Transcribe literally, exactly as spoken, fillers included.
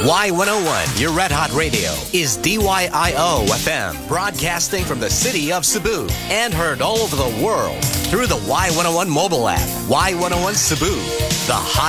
Y one oh one, your Red Hot Radio, is D Y I O F M, broadcasting from the city of Cebu and heard all over the world through the Y one oh one mobile app. Y one oh one Cebu, the high